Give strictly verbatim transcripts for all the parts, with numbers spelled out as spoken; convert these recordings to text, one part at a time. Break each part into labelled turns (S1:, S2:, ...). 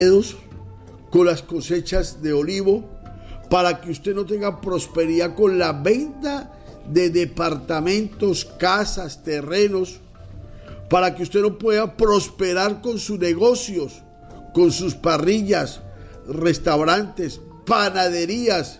S1: con las cosechas de olivo, para que usted no tenga prosperidad con la venta de departamentos, casas, terrenos, para que usted no pueda prosperar con sus negocios, con sus parrillas, restaurantes, panaderías,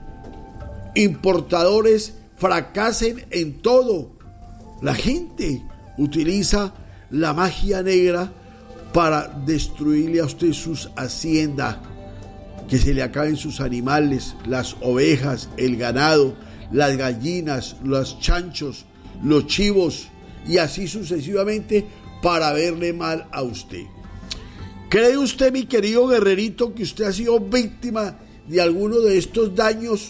S1: importadores, fracasen en todo. La gente utiliza la magia negra para destruirle a usted sus haciendas, que se le acaben sus animales, las ovejas, el ganado, las gallinas, los chanchos, los chivos, y así sucesivamente, para verle mal a usted. ¿Cree usted, mi querido guerrerito, que usted ha sido víctima de alguno de estos daños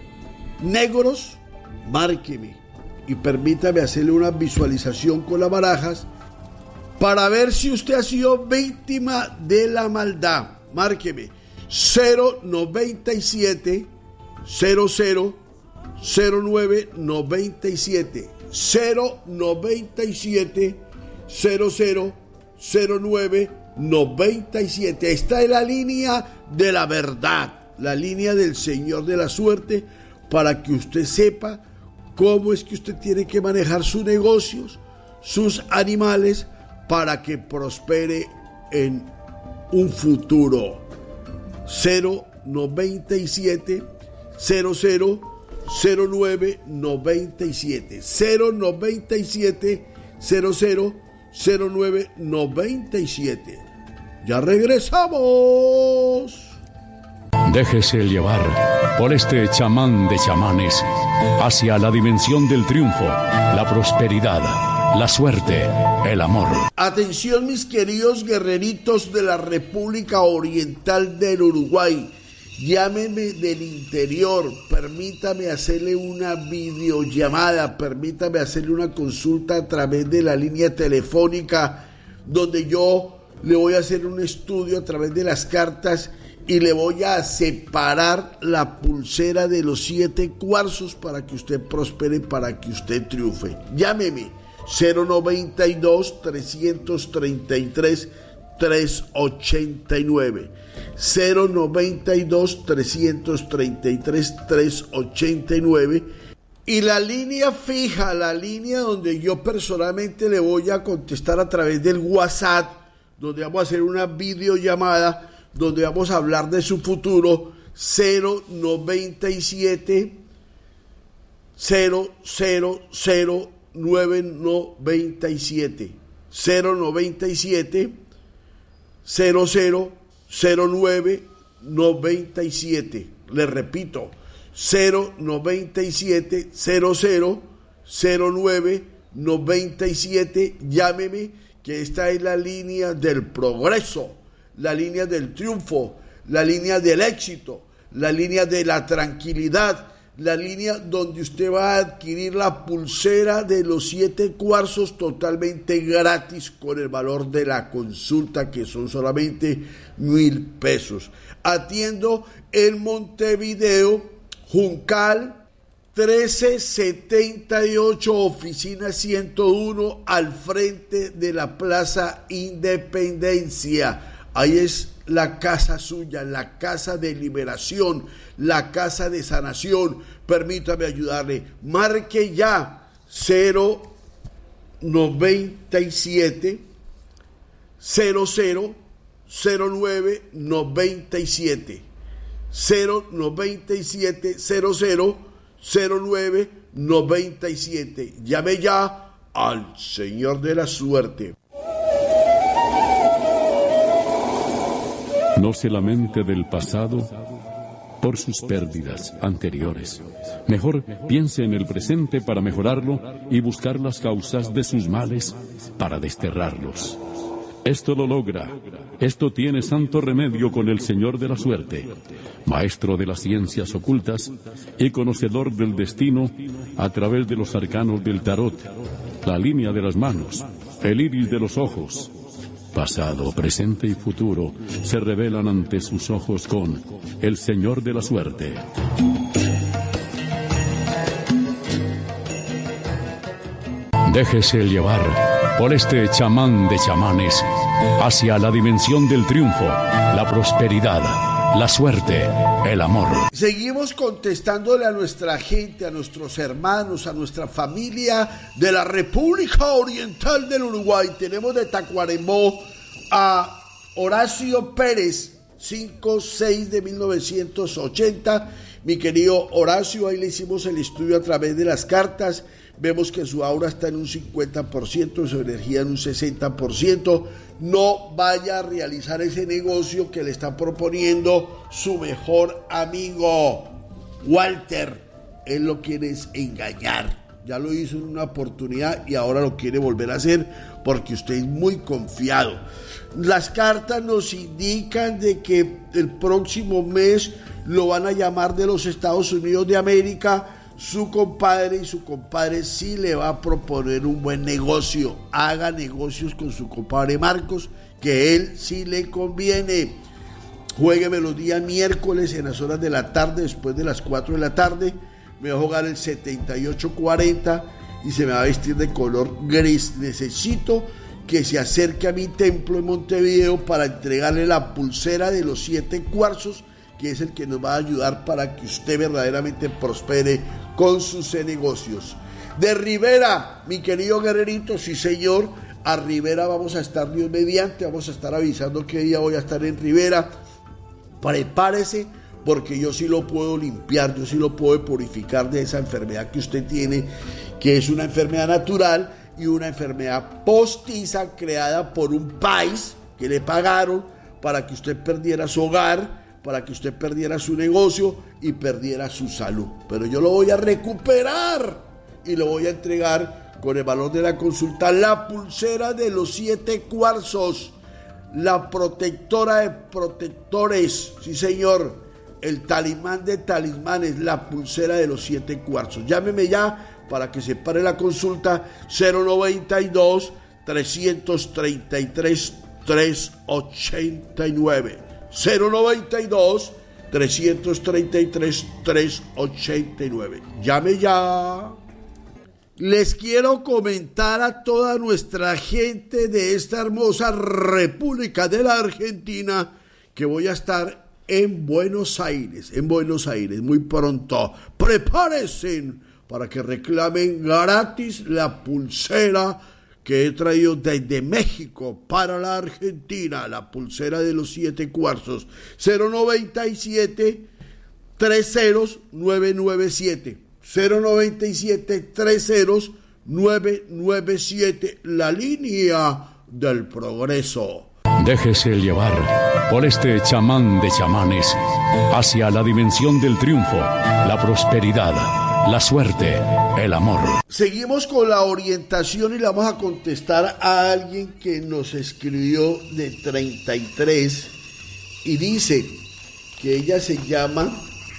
S1: negros? Márqueme y permítame hacerle una visualización con las barajas para ver si usted ha sido víctima de la maldad. Márqueme cero noventa y siete cero cero cero nueve noventa y siete cero noventa y siete cero cero cero nueve noventa y siete. Esta es la línea de la verdad, la línea del Señor de la suerte, para que usted sepa cómo es que usted tiene que manejar sus negocios, sus animales, para que prospere en un futuro. Cero noventa y siete cero cero cero nueve noventa y siete cero noventa y siete cero cero cero nueve noventa y siete. Ya regresamos.
S2: Déjese llevar por este chamán de chamanes hacia la dimensión del triunfo, la prosperidad, la suerte, el amor.
S1: Atención, mis queridos guerreritos de la República Oriental del Uruguay. Llámeme del interior, permítame hacerle una videollamada, permítame hacerle una consulta a través de la línea telefónica, donde yo le voy a hacer un estudio a través de las cartas y le voy a separar la pulsera de los siete cuarzos para que usted prospere, para que usted triunfe. Llámeme cero noventa y dos trescientos treinta y tres trescientos ochenta y nueve cero noventa y dos trescientos treinta y tres trescientos ochenta y nueve, y la línea fija, la línea donde yo personalmente le voy a contestar a través del WhatsApp, donde vamos a hacer una videollamada, donde vamos a hablar de su futuro. Cero noventa y siete cero cero cero nueve noventa y siete cero noventa y siete cero cero cero nueve noventa y siete. Le repito, cero noventa y siete cero cero cero nueve noventa y siete. Llámeme, que esta es la línea del progreso, la línea del triunfo, la línea del éxito, la línea de la tranquilidad, la línea donde usted va a adquirir la pulsera de los siete cuarzos totalmente gratis, con el valor de la consulta, que son solamente mil pesos. Atiendo en Montevideo, Juncal trece setenta y ocho, oficina ciento uno, al frente de la Plaza Independencia. Ahí es la casa suya, la casa de liberación, la casa de sanación. Permítame ayudarle. Marque ya cero noventa y siete cero cero cero nueve noventa y siete cero noventa y siete cero cero cero nueve noventa y siete. Llame ya al Señor de la Suerte.
S2: No se lamente del pasado por sus pérdidas anteriores. Mejor piense en el presente para mejorarlo y buscar las causas de sus males para desterrarlos. Esto lo logra, esto tiene santo remedio con el Señor de la Suerte, maestro de las ciencias ocultas y conocedor del destino a través de los arcanos del tarot, la línea de las manos, el iris de los ojos. Pasado, presente y futuro se revelan ante sus ojos con el Señor de la Suerte. Déjese llevar por este chamán de chamanes hacia la dimensión del triunfo, la prosperidad, la suerte, el amor.
S1: Seguimos contestándole a nuestra gente, a nuestros hermanos, a nuestra familia de la República Oriental del Uruguay. Tenemos de Tacuarembó a Horacio Pérez, cinco seis de mil novecientos ochenta. Mi querido Horacio, ahí le hicimos el estudio a través de las cartas. Vemos que su aura está en un cincuenta por ciento, su energía en un sesenta por ciento. No vaya a realizar ese negocio que le está proponiendo su mejor amigo, Walter. Él lo quiere engañar. Ya lo hizo en una oportunidad y ahora lo quiere volver a hacer porque usted es muy confiado. Las cartas nos indican de que el próximo mes lo van a llamar de los Estados Unidos de América su compadre, y su compadre sí le va a proponer un buen negocio. Haga negocios con su compadre Marcos, que él sí le conviene. Juégueme los días miércoles en las horas de la tarde, después de las cuatro de la tarde. Me va a jugar el setenta y ocho cuarenta y se me va a vestir de color gris. Necesito que se acerque a mi templo en Montevideo para entregarle la pulsera de los siete cuarzos, que es el que nos va a ayudar para que usted verdaderamente prospere con sus negocios. De Rivera, mi querido guerrerito, sí señor, a Rivera vamos a estar Dios mediante, vamos a estar avisando qué día voy a estar en Rivera. Prepárese, porque yo sí lo puedo limpiar, yo sí lo puedo purificar de esa enfermedad que usted tiene, que es una enfermedad natural y una enfermedad postiza creada por un país que le pagaron para que usted perdiera su hogar, para que usted perdiera su negocio y perdiera su salud. Pero yo lo voy a recuperar y lo voy a entregar con el valor de la consulta, la pulsera de los siete cuarzos, la protectora de protectores, sí señor, el talismán de talismanes, la pulsera de los siete cuarzos. Llámeme ya para que se pare la consulta, cero noventa y dos, trescientos treinta y tres, trescientos ochenta y nueve. cero noventa y dos, trescientos treinta y tres, trescientos ochenta y nueve. Llame ya. Les quiero comentar a toda nuestra gente de esta hermosa República de la Argentina que voy a estar en Buenos Aires, en Buenos Aires, muy pronto. Prepárense para que reclamen gratis la pulsera que he traído desde México para la Argentina, la pulsera de los siete cuarzos. Cero noventa y siete, tres ceros, nueve nueve siete. cero noventa y siete, tres ceros, nueve nueve siete, la línea del progreso.
S2: Déjese llevar por este chamán de chamanes hacia la dimensión del triunfo, la prosperidad, la suerte, el amor.
S1: Seguimos con la orientación y le vamos a contestar a alguien que nos escribió de treinta y tres y dice que ella se llama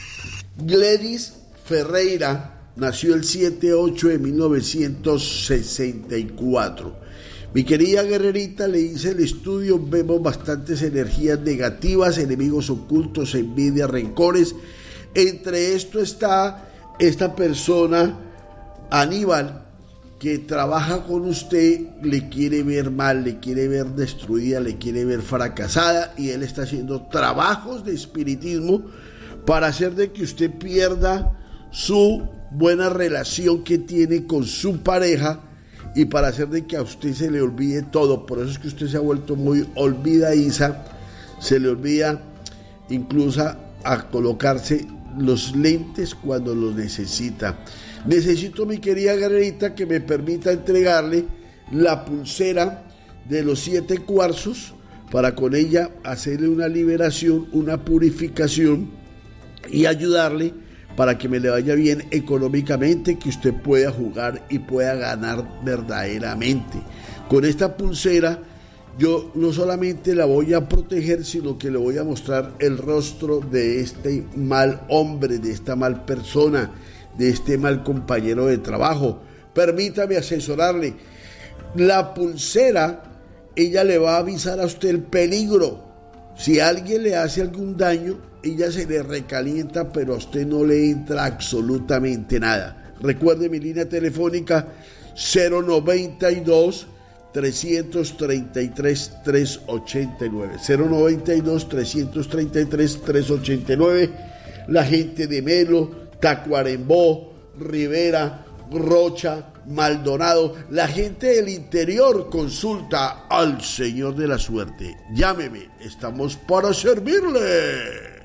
S1: Gladys Ferreira, nació el siete ocho de mil novecientos sesenta y cuatro. Mi querida guerrerita, le hice el estudio, vemos bastantes energías negativas, enemigos ocultos, envidia, rencores. Entre esto está esta persona, Aníbal, que trabaja con usted, le quiere ver mal, le quiere ver destruida, le quiere ver fracasada, y él está haciendo trabajos de espiritismo para hacer de que usted pierda su buena relación que tiene con su pareja y para hacer de que a usted se le olvide todo. Por eso es que usted se ha vuelto muy olvidadiza, se le olvida incluso a colocarse los lentes cuando los necesita. Necesito, mi querida guerrerita, que me permita entregarle la pulsera de los siete cuarzos para con ella hacerle una liberación, una purificación y ayudarle para que me le vaya bien económicamente, que usted pueda jugar y pueda ganar verdaderamente. Con esta pulsera yo no solamente la voy a proteger, sino que le voy a mostrar el rostro de este mal hombre, de esta mal persona, de este mal compañero de trabajo. Permítame asesorarle. La pulsera, ella le va a avisar a usted el peligro. Si alguien le hace algún daño, ella se le recalienta, pero a usted no le entra absolutamente nada. Recuerde mi línea telefónica cero noventa y dos, tres treinta y tres, trescientos ochenta y nueve. cero noventa y dos, trescientos treinta y tres, trescientos ochenta y nueve. La gente de Melo, Tacuarembó, Rivera, Rocha, Maldonado, la gente del interior consulta al Señor de la Suerte. Llámeme, estamos para servirle.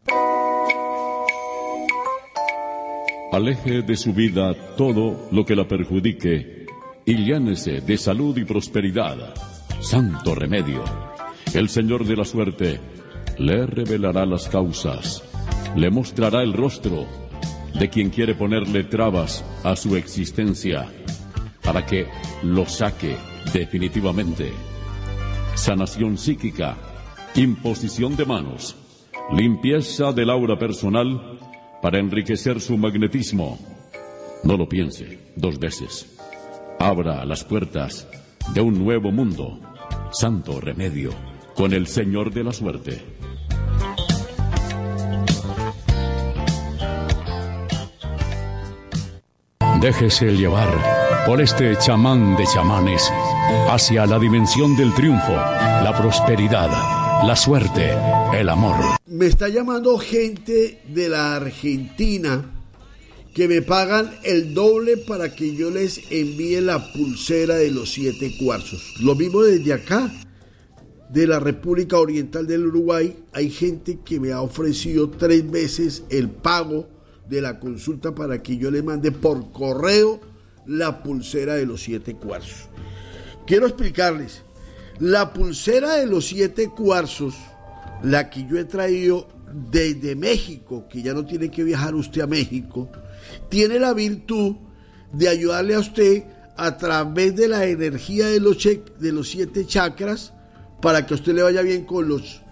S2: Aleje de su vida todo lo que la perjudique y llénese de salud y prosperidad. Santo remedio. El Señor de la Suerte le revelará las causas, le mostrará el rostro de quien quiere ponerle trabas a su existencia para que lo saque definitivamente. Sanación psíquica, imposición de manos, limpieza del aura personal para enriquecer su magnetismo. No lo piense dos veces. Abra las puertas de un nuevo mundo. Santo remedio con el Señor de la Suerte. Déjese llevar por este chamán de chamanes hacia la dimensión del triunfo, la prosperidad, la suerte, el amor.
S1: Me está llamando gente de la Argentina que me pagan el doble para que yo les envíe la pulsera de los siete cuarzos. Lo mismo desde acá, de la República Oriental del Uruguay, hay gente que me ha ofrecido tres veces el pago de la consulta para que yo le mande por correo la pulsera de los siete cuarzos. Quiero explicarles, la pulsera de los siete cuarzos, la que yo he traído desde México, que ya no tiene que viajar usted a México, tiene la virtud de ayudarle a usted a través de la energía de los, che- de los siete chakras para que a usted le vaya bien con los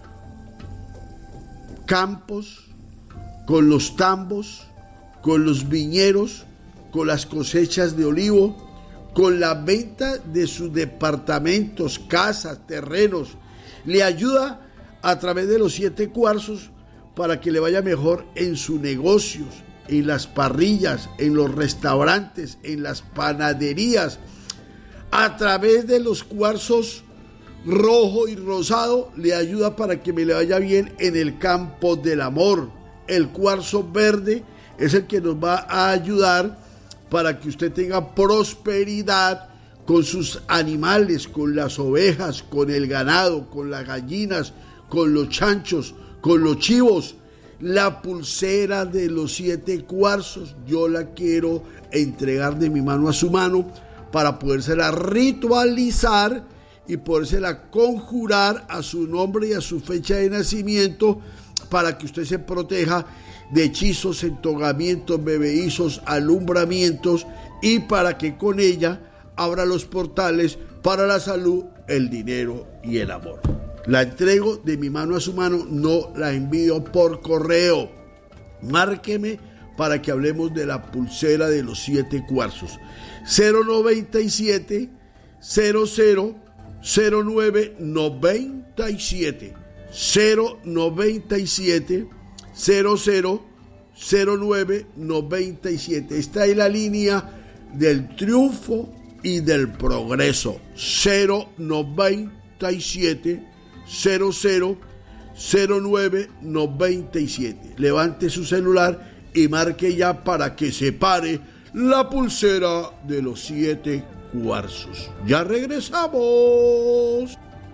S1: campos, con los tambos, con los viñeros, con las cosechas de olivo, con la venta de sus departamentos, casas, terrenos. Le ayuda a través de los siete cuarzos para que le vaya mejor en sus negocios, en las parrillas, en los restaurantes, en las panaderías. A través de los cuarzos rojo y rosado le ayuda para que me le vaya bien en el campo del amor. El cuarzo verde es el que nos va a ayudar para que usted tenga prosperidad con sus animales, con las ovejas, con el ganado, con las gallinas, con los chanchos, con los chivos. La pulsera de los siete cuarzos yo la quiero entregar de mi mano a su mano para podérsela ritualizar y podérsela conjurar a su nombre y a su fecha de nacimiento para que usted se proteja de hechizos, entogamientos, bebeizos, alumbramientos y para que con ella abra los portales para la salud, el dinero y el amor. La entrego de mi mano a su mano, no la envío por correo. Márqueme para que hablemos de la pulsera de los siete cuarzos. cero noventa y siete, cero cero, cero nueve noventa y siete. cero noventa y siete, cero cero, cero nueve noventa y siete. Esta es la línea del triunfo y del progreso. cero noventa y siete, cero cero, cero nueve noventa y siete. Levante su celular y marque ya para que se pare la pulsera de los siete cuarzos. Ya regresamos.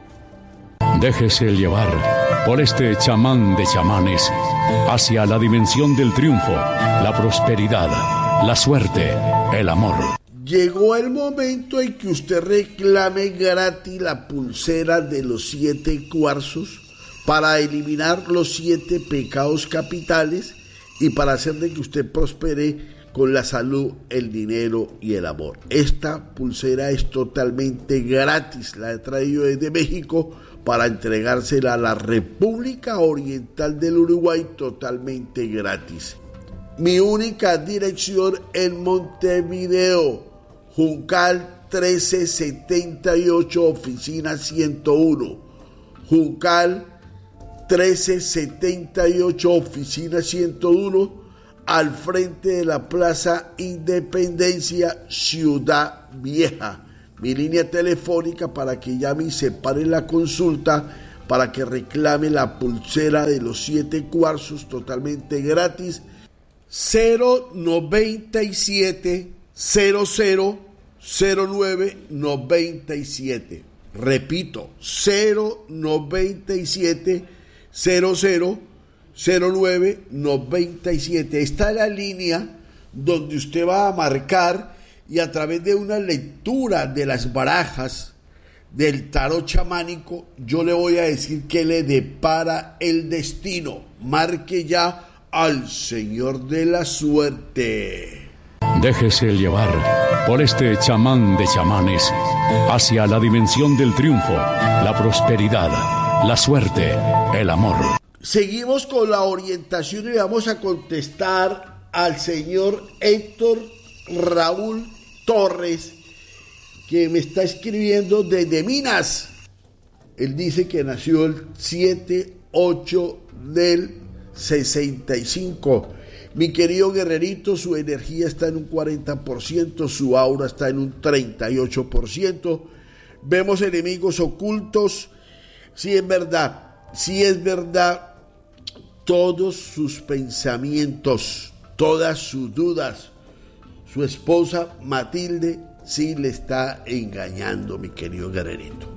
S2: Déjese llevar por este chamán de chamanes hacia la dimensión del triunfo, la prosperidad, la suerte, el amor.
S1: Llegó el momento en que usted reclame gratis la pulsera de los siete cuarzos para eliminar los siete pecados capitales y para hacer de que usted prospere con la salud, el dinero y el amor. Esta pulsera es totalmente gratis, la he traído desde México para entregársela a la República Oriental del Uruguay totalmente gratis. Mi única dirección en Montevideo, Juncal trece setenta y ocho, oficina ciento uno. Juncal trece setenta y ocho, oficina ciento uno, al frente de la Plaza Independencia, Ciudad Vieja. mi línea telefónica para que llame y separe la consulta, para que reclame la pulsera de los siete cuarzos totalmente gratis. Cero noventa y siete cero cero cero nueve noventa y siete. Repito, cero noventa y siete cero cero cero nueve noventa y siete. Está la línea donde usted va a marcar y a través de una lectura de las barajas del tarot chamánico, yo le voy a decir qué le depara el destino. Marque ya al Señor de la Suerte.
S2: Déjese llevar por este chamán de chamanes hacia la dimensión del triunfo, la prosperidad, la suerte, el amor.
S1: Seguimos con la orientación y vamos a contestar al señor Héctor Raúl Torres, que me está escribiendo desde Minas. Él dice que nació el siete ocho del sesenta y cinco. Mi querido guerrerito, su energía está en un cuarenta por ciento, su aura está en un treinta y ocho por ciento. Vemos enemigos ocultos. Sí es verdad, sí es verdad, todos sus pensamientos, todas sus dudas. Su esposa Matilde sí le está engañando, mi querido guerrerito.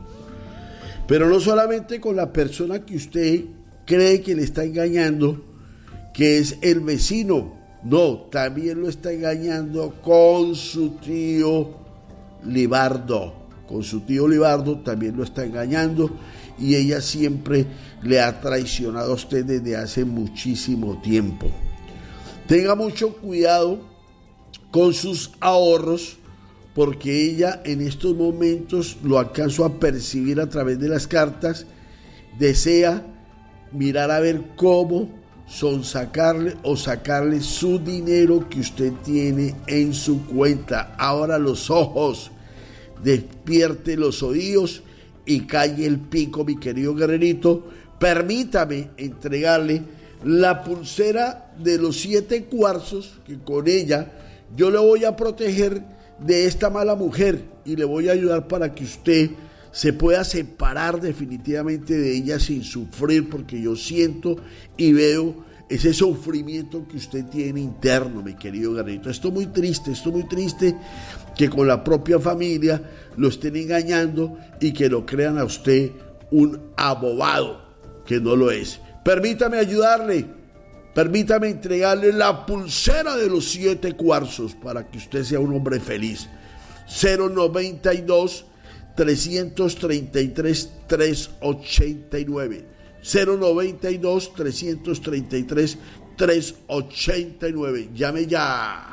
S1: Pero no solamente con la persona que usted cree que le está engañando, que es el vecino, no, también lo está engañando con su tío Libardo, con su tío Libardo también lo está engañando, y ella siempre le ha traicionado a usted desde hace muchísimo tiempo. Tenga mucho cuidado con sus ahorros, porque ella en estos momentos, lo alcanzo a percibir a través de las cartas, desea mirar a ver cómo sonsacarle o sacarle su dinero que usted tiene en su cuenta. Ahora los ojos, despierte los oídos y calle el pico, mi querido guerrerito. Permítame entregarle la pulsera de los siete cuarzos, que con ella yo le voy a proteger de esta mala mujer y le voy a ayudar para que usted se pueda separar definitivamente de ella sin sufrir, porque yo siento y veo ese sufrimiento que usted tiene interno, mi querido guerrerito. Esto es muy triste, esto es muy triste, que con la propia familia lo estén engañando y que lo crean a usted un abobado, que no lo es. Permítame ayudarle, permítame entregarle la pulsera de los siete cuarzos para que usted sea un hombre feliz. Cero noventa y dos trescientos treinta y tres trescientos ochenta y nueve. Cero noventa y dos trescientos treinta y tres trescientos ochenta y nueve. Llame ya.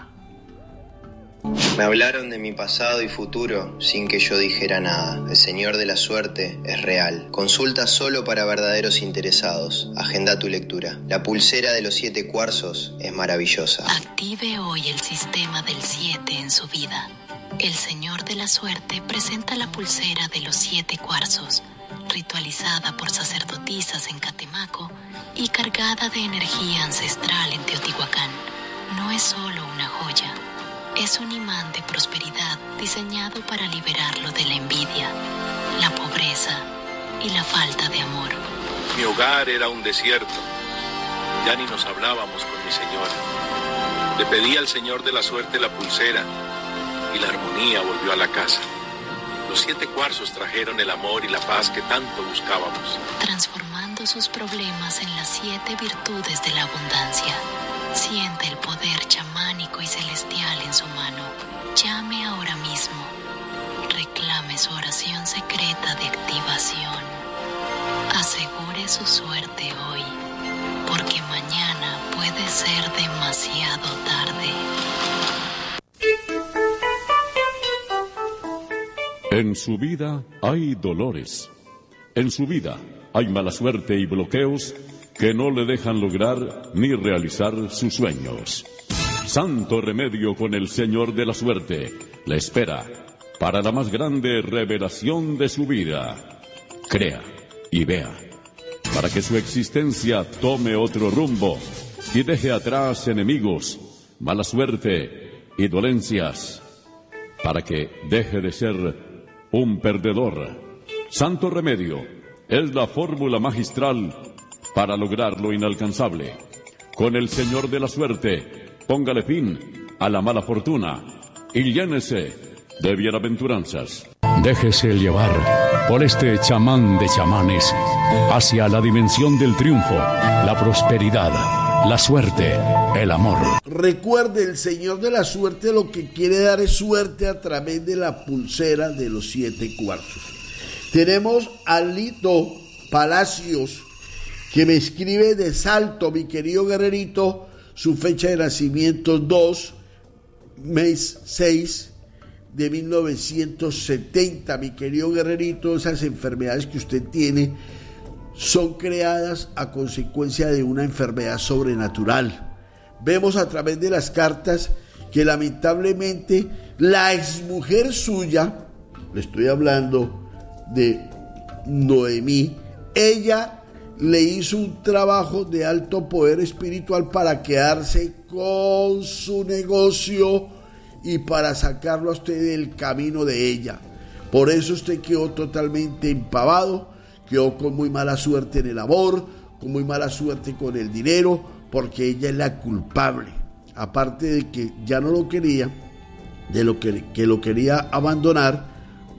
S3: Me hablaron de mi pasado y futuro sin que yo dijera nada. El Señor de la Suerte es real. Consulta solo para verdaderos interesados. Agenda tu lectura. La pulsera de los siete cuarzos es maravillosa.
S4: Active hoy el sistema del siete en su vida. El Señor de la Suerte presenta la pulsera de los siete cuarzos, ritualizada por sacerdotisas en Catemaco y cargada de energía ancestral en Teotihuacán. No es solo una joya, es un imán de prosperidad diseñado para liberarlo de la envidia, la pobreza y la falta de amor.
S5: Mi hogar era un desierto, ya ni nos hablábamos con mi señora. Le pedí al Señor de la Suerte la pulsera y la armonía volvió a la casa. Los siete cuarzos trajeron el amor y la paz que tanto buscábamos,
S4: transformando sus problemas en las siete virtudes de la abundancia. Siente el poder chamánico y celestial en su mano. Llame ahora mismo. Reclame su oración secreta de activación. Asegure su suerte hoy, porque mañana puede ser demasiado tarde.
S2: En su vida hay dolores. En su vida hay mala suerte y bloqueos que no le dejan lograr ni realizar sus sueños. Santo remedio con el Señor de la Suerte le espera para la más grande revelación de su vida. Crea y vea, para que su existencia tome otro rumbo y deje atrás enemigos, mala suerte y dolencias, para que deje de ser un perdedor. Santo Remedio es la fórmula magistral para lograr lo inalcanzable. Con el Señor de la Suerte, póngale fin a la mala fortuna y llénese de bienaventuranzas. Déjese llevar por este chamán de chamanes hacia la dimensión del triunfo, la prosperidad, la suerte, el amor.
S1: Recuerde, el Señor de la Suerte lo que quiere dar es suerte a través de la pulsera de los siete cuarzos. Tenemos a Lito Palacios, que me escribe de Salto, mi querido guerrerito, su fecha de nacimiento dos, mes seis de mil novecientos setenta, mi querido guerrerito. Esas enfermedades que usted tiene son creadas a consecuencia de una enfermedad sobrenatural. Vemos a través de las cartas que lamentablemente la exmujer suya, le estoy hablando de Noemí, ella le hizo un trabajo de alto poder espiritual para quedarse con su negocio y para sacarlo a usted del camino de ella. Por eso usted quedó totalmente empavado, quedó con muy mala suerte en el amor, con muy mala suerte con el dinero, porque ella es la culpable. Aparte de que ya no lo quería, de lo que, que lo quería abandonar,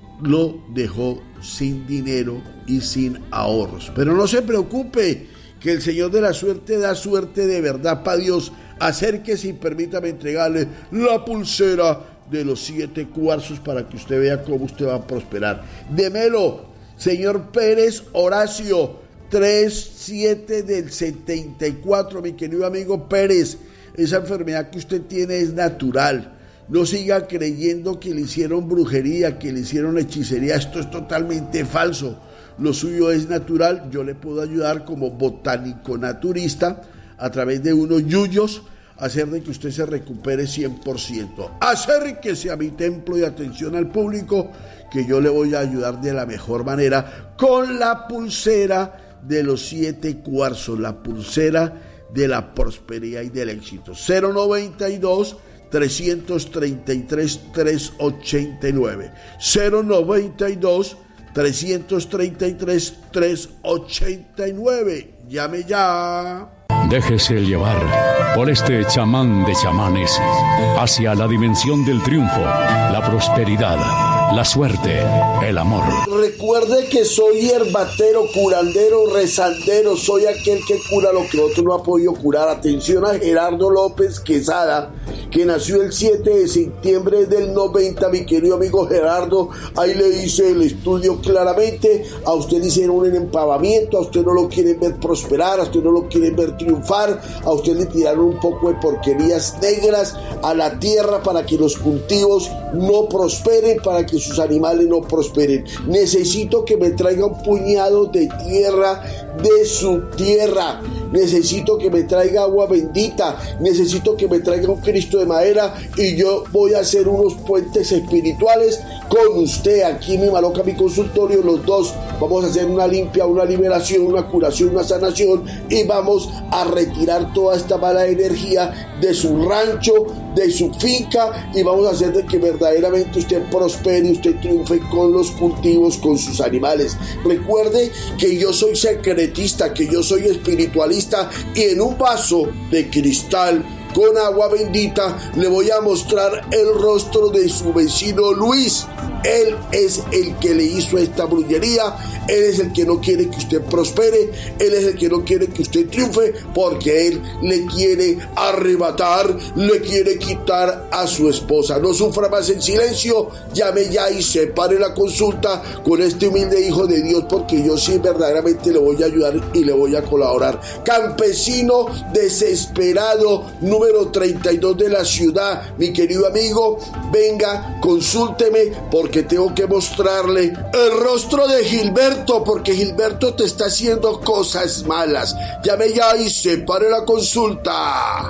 S1: lo dejó sin dinero y sin ahorros. Pero no se preocupe, que el Señor de la Suerte da suerte de verdad para Dios. Acérquese y permítame entregarle la pulsera de los siete cuarzos para que usted vea cómo usted va a prosperar. Démelo, señor Pérez Horacio, tres siete del setenta y cuatro, mi querido amigo Pérez. Esa enfermedad que usted tiene es natural. No siga creyendo que le hicieron brujería, que le hicieron hechicería. Esto es totalmente falso. Lo suyo es natural. Yo le puedo ayudar como botánico naturista a través de unos yuyos, hacer de que usted se recupere cien por ciento. Acérquese a mi templo y atención al público, que yo le voy a ayudar de la mejor manera con la pulsera de los siete cuarzos, la pulsera de la prosperidad y del éxito. cero noventa y dos, trescientos treinta y tres, trescientos ochenta y nueve. cero noventa y dos, trescientos treinta y tres, trescientos ochenta y nueve. Llame ya.
S2: Déjese llevar por este chamán de chamanes hacia la dimensión del triunfo, la prosperidad, la suerte, el amor.
S1: Recuerde que soy herbatero, curandero, rezandero. Soy aquel que cura lo que otro no ha podido curar. Atención a Gerardo López Quesada, que nació el siete de septiembre del noventa, mi querido amigo Gerardo. Ahí le dice el estudio claramente: a usted le hicieron un empavamiento, a usted no lo quieren ver prosperar, a usted no lo quieren ver triunfar, a usted le tiraron un poco de porquerías negras a la tierra para que los cultivos no prosperen, para que sus animales no prosperen. Necesito que me traiga un puñado de tierra de su tierra. Necesito que me traiga agua bendita. Necesito que me traiga un Cristo de madera, y yo voy a hacer unos puentes espirituales con usted aquí en mi Maloca, mi consultorio. Los dos vamos a hacer una limpia, una liberación, una curación, una sanación, y vamos a retirar toda esta mala energía de su rancho, de su finca, y vamos a hacer de que verdaderamente usted prospere, usted triunfe con los cultivos, con sus animales. Recuerde que yo soy secretista, que yo soy espiritualista, y en un vaso de cristal con agua bendita le voy a mostrar el rostro de su vecino Luis. Él es el que le hizo esta brujería. Él es el que no quiere que usted prospere. Él es el que no quiere que usted triunfe, porque él le quiere arrebatar, le quiere quitar a su esposa. No sufra más en silencio. Llame ya y separe la consulta con este humilde hijo de Dios, porque yo sí verdaderamente le voy a ayudar y le voy a colaborar. Campesino desesperado, número treinta y dos de la ciudad, mi querido amigo, venga, consúlteme, porque tengo que mostrarle el rostro de Gilberto, porque Gilberto te está haciendo cosas malas. Llame ya y separe la consulta.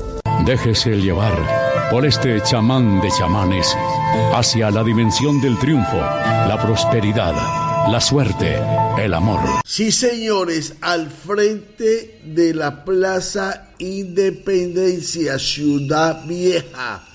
S2: Déjese llevar por este chamán de chamanes hacia la dimensión del triunfo, la prosperidad, la suerte, el amor.
S1: Sí, señores, al frente de la Plaza Independencia, Ciudad Vieja,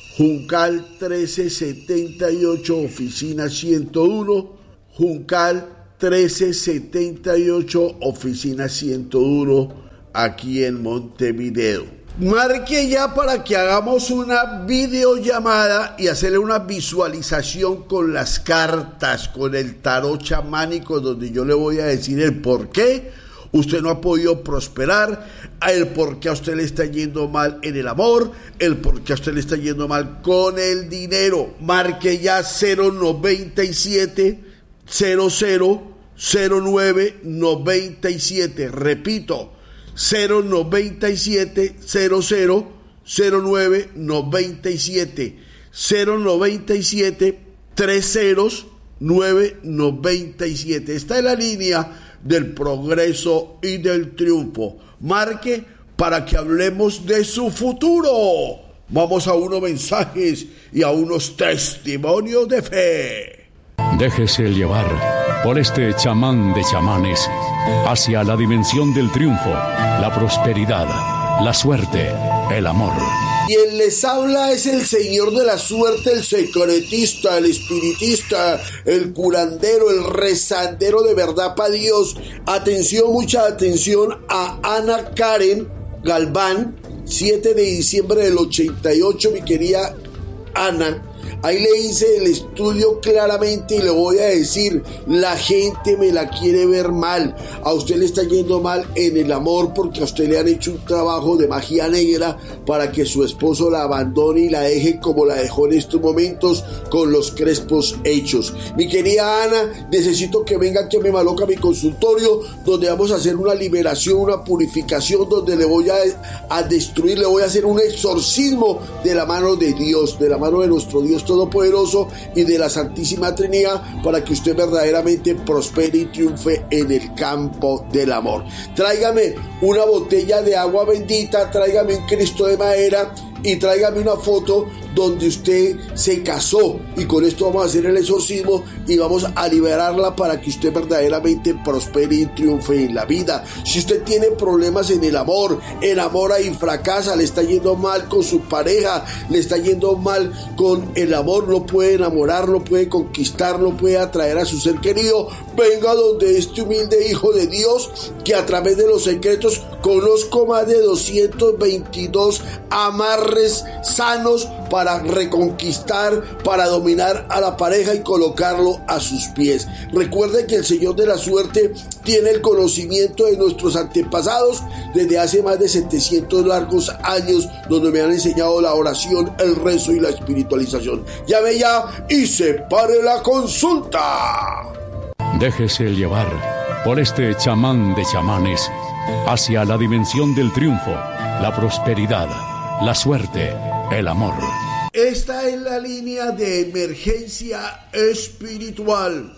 S1: Juncal trece setenta y ocho, oficina ciento uno, Juncal trece setenta y ocho, oficina ciento uno, aquí en Montevideo. Marque ya para que hagamos una videollamada y hacerle una visualización con las cartas, con el tarot chamánico, donde yo le voy a decir el por qué usted no ha podido prosperar, el por qué a usted le está yendo mal en el amor, el por qué a usted le está yendo mal con el dinero. Marque ya cero noventa y siete, cero cero, cero nueve noventa y siete. Repito, cero noventa y siete, cero cero, cero nueve noventa y siete. cero noventa y siete, tres ceros, nueve noventa y siete. Esta es la línea del progreso y del triunfo. Marque para que hablemos de su futuro. Vamos a unos mensajes y a unos testimonios de fe.
S2: Déjese llevar por este chamán de chamanes hacia la dimensión del triunfo, la prosperidad, la suerte, el amor.
S1: Quien les habla es el señor de la suerte, el secretista, el espiritista, el curandero, el rezandero de verdad para Dios. Atención, mucha atención a Ana Karen Galván, siete de diciembre del ochenta y ocho, mi querida Ana. Ahí le hice el estudio claramente y le voy a decir, la gente me la quiere ver mal. A usted le está yendo mal en el amor porque a usted le han hecho un trabajo de magia negra para que su esposo la abandone y la deje como la dejó en estos momentos con los crespos hechos. Mi querida Ana, necesito que venga aquí a mi Maloca, a mi consultorio, donde vamos a hacer una liberación, una purificación, donde le voy a, a destruir, le voy a hacer un exorcismo de la mano de Dios, de la mano de nuestro Dios Todopoderoso y de la Santísima Trinidad, para que usted verdaderamente prospere y triunfe en el campo del amor. Tráigame una botella de agua bendita, tráigame un Cristo de madera y tráigame una foto donde usted se casó, y con esto vamos a hacer el exorcismo y vamos a liberarla para que usted verdaderamente prospere y triunfe en la vida. Si usted tiene problemas en el amor, enamora y fracasa, le está yendo mal con su pareja, le está yendo mal con el amor, no puede enamorar, no puede conquistar, no puede atraer a su ser querido, venga donde este humilde hijo de Dios, que a través de los secretos conozco más de doscientos veintidós amarres sanos para reconquistar, para dominar a la pareja y colocarlo a sus pies. Recuerde que el Señor de la Suerte tiene el conocimiento de nuestros antepasados desde hace más de setecientos largos años, donde me han enseñado la oración, el rezo y la espiritualización. Llame ya y separe la consulta.
S2: Déjese llevar por este chamán de chamanes hacia la dimensión del triunfo, la prosperidad, la suerte, el amor.
S1: Esta es la línea de emergencia espiritual.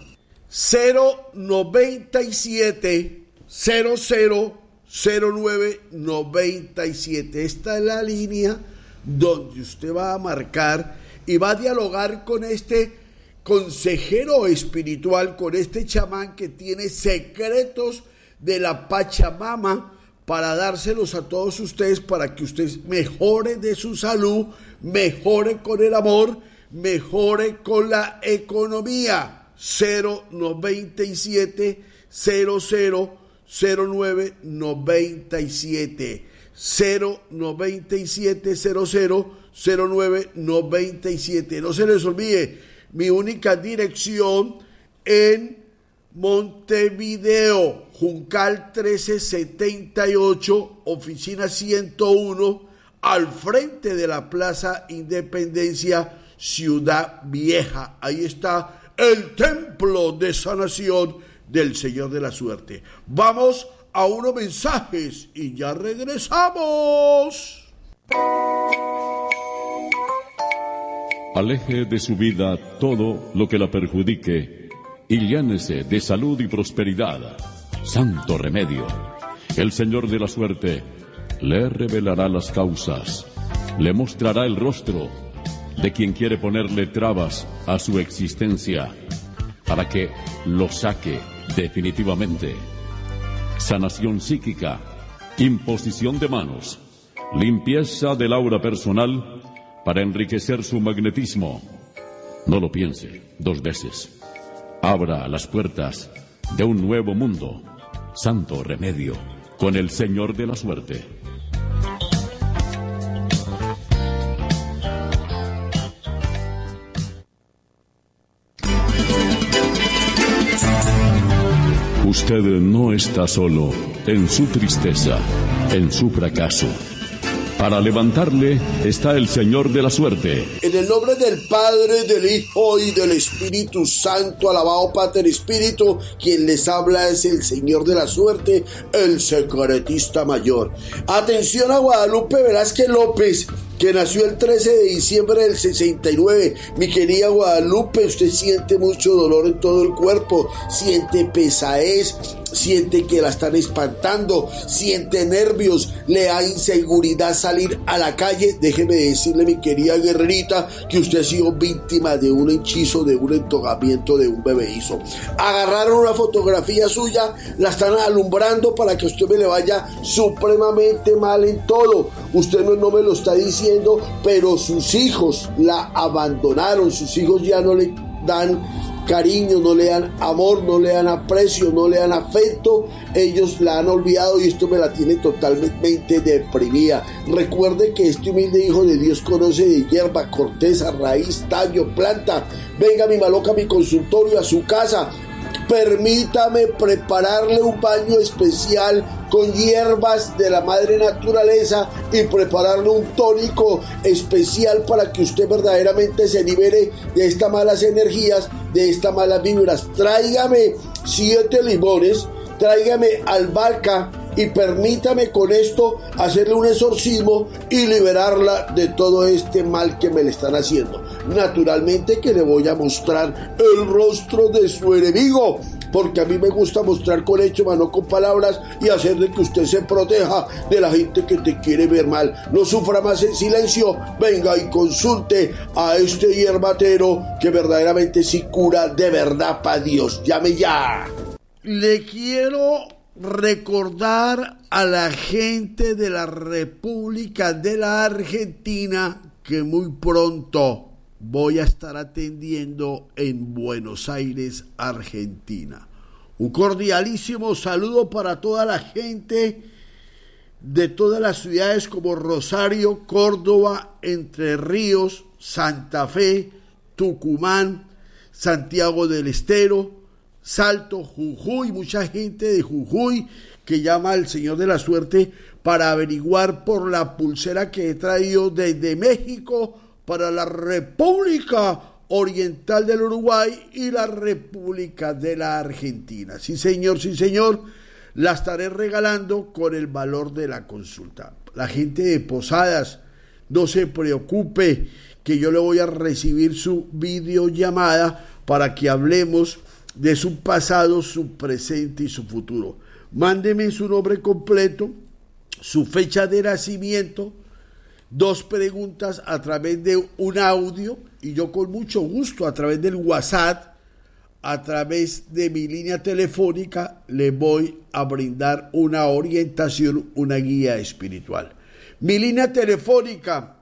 S1: Cero noventa y siete, cero cero, cero nueve noventa y siete. Esta es la línea donde usted va a marcar y va a dialogar con este consejero espiritual, con este chamán que tiene secretos de la Pachamama para dárselos a todos ustedes, para que usted mejore de su salud, mejore con el amor, mejore con la economía. Cero noventa y siete, cero cero, cero nueve noventa y siete. Cero noventa y siete, cero cero, cero nueve noventa y siete. No se les olvide, mi única dirección en Montevideo, Juncal trece setenta y ocho, oficina ciento uno, al frente de la Plaza Independencia, Ciudad Vieja. Ahí está el templo de sanación del Señor de la Suerte. Vamos a unos mensajes y ya regresamos.
S2: Aleje de su vida todo lo que la perjudique y llénese de salud y prosperidad. Santo remedio. El Señor de la Suerte le revelará las causas, le mostrará el rostro de quien quiere ponerle trabas a su existencia para que lo saque definitivamente. Sanación psíquica, imposición de manos, limpieza del aura personal, para enriquecer su magnetismo. No lo piense dos veces. Abra las puertas de un nuevo mundo. Santo remedio con el Señor de la Suerte. Usted no está solo en su tristeza, en su fracaso. Para levantarle está el Señor de la Suerte.
S1: En el nombre del Padre, del Hijo y del Espíritu Santo, alabado Pater Espíritu, quien les habla es el Señor de la Suerte, el secretista mayor. Atención a Guadalupe Velázquez López, que nació el trece de diciembre del sesenta y nueve. Mi querida Guadalupe, usted siente mucho dolor en todo el cuerpo, siente pesadez, siente que la están espantando, siente nervios, le da inseguridad salir a la calle. Déjeme decirle, mi querida guerrerita, que usted ha sido víctima de un hechizo, de un entogamiento de un bebeizo. Agarraron una fotografía suya, la están alumbrando para que usted me le vaya supremamente mal en todo. Usted no, no me lo está diciendo, pero sus hijos la abandonaron, sus hijos ya no le dan cariño, no le dan amor, no le dan aprecio, no le dan afecto, ellos la han olvidado y esto me la tiene totalmente deprimida. Recuerde que este humilde hijo de Dios conoce de hierba, corteza, raíz, tallo, planta. Venga mi maloca a mi consultorio, a su casa. Permítame prepararle un baño especial con hierbas de la madre naturaleza y prepararle un tónico especial para que usted verdaderamente se libere de estas malas energías, de estas malas vibras. Tráigame siete limones, tráigame albahaca y permítame con esto hacerle un exorcismo y liberarla de todo este mal que me le están haciendo. Naturalmente que le voy a mostrar el rostro de su enemigo, porque a mí me gusta mostrar con hechos, más no con palabras, y hacerle que usted se proteja de la gente que te quiere ver mal. No sufra más en silencio, venga y consulte a este hierbatero que verdaderamente sí cura de verdad pa' Dios. Llame ya. Le quiero recordar a la gente de la República de la Argentina que muy pronto voy a estar atendiendo en Buenos Aires, Argentina. Un cordialísimo saludo para toda la gente de todas las ciudades como Rosario, Córdoba, Entre Ríos, Santa Fe, Tucumán, Santiago del Estero, Salto, Jujuy, mucha gente de Jujuy que llama al Señor de la Suerte para averiguar por la pulsera que he traído desde México para la República Oriental del Uruguay y la República de la Argentina. Sí, señor, sí, señor, la estaré regalando con el valor de la consulta. La gente de Posadas, no se preocupe, que yo le voy a recibir su videollamada para que hablemos de su pasado, su presente y su futuro. Mándeme su nombre completo, su fecha de nacimiento, dos preguntas a través de un audio y yo con mucho gusto a través del WhatsApp, a través de mi línea telefónica, le voy a brindar una orientación, una guía espiritual. Mi línea telefónica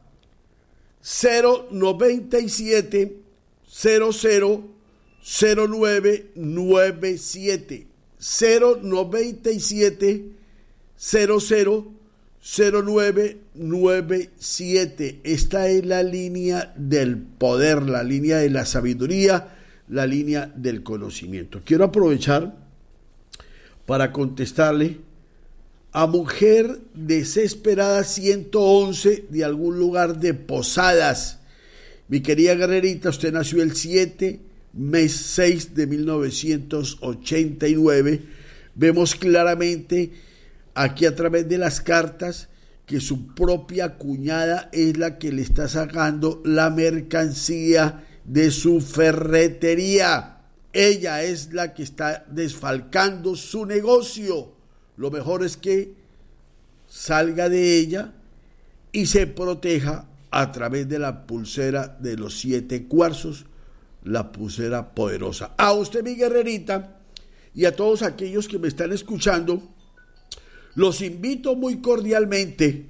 S1: cero noventa y siete cero cero cero nueve nueve siete cero noventa y siete cero cero cero nueve nueve siete. Esta es la línea del poder, la línea de la sabiduría, la línea del conocimiento. Quiero aprovechar para contestarle a mujer desesperada ciento once de algún lugar de Posadas. Mi querida guerrerita, usted nació el siete mes seis de mil novecientos ochenta y nueve. Vemos claramente aquí a través de las cartas que su propia cuñada es la que le está sacando la mercancía de su ferretería. Ella es la que está desfalcando su negocio. Lo mejor es que salga de ella y se proteja a través de la pulsera de los siete cuarzos, la pulsera poderosa. A usted, mi guerrerita, y a todos aquellos que me están escuchando, los invito muy cordialmente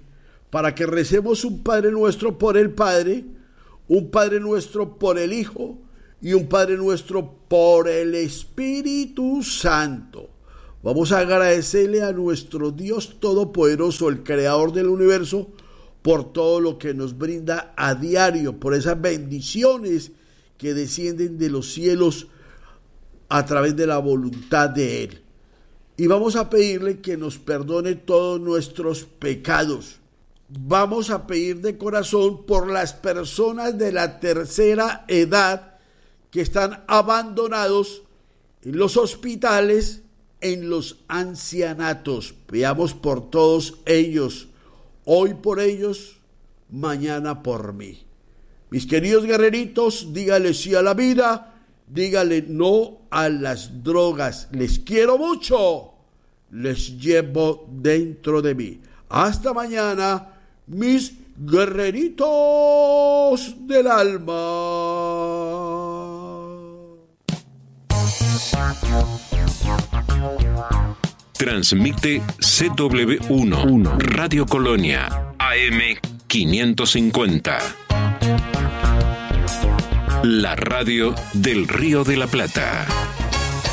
S1: para que recemos un Padre Nuestro por el Padre, un Padre Nuestro por el Hijo y un Padre Nuestro por el Espíritu Santo. Vamos a agradecerle a nuestro Dios Todopoderoso, el Creador del universo, por todo lo que nos brinda a diario, por esas bendiciones que descienden de los cielos a través de la voluntad de Él. Y vamos a pedirle que nos perdone todos nuestros pecados. Vamos a pedir de corazón por las personas de la tercera edad que están abandonados en los hospitales, en los ancianatos. Veamos por todos ellos, hoy por ellos, mañana por mí. Mis queridos guerreritos, dígale sí a la vida, dígale no a las drogas. Les quiero mucho, les llevo dentro de mí. Hasta mañana, mis guerreritos del alma.
S6: Transmite C W uno, Radio Colonia, A M quinientos cincuenta. La radio del Río de la Plata.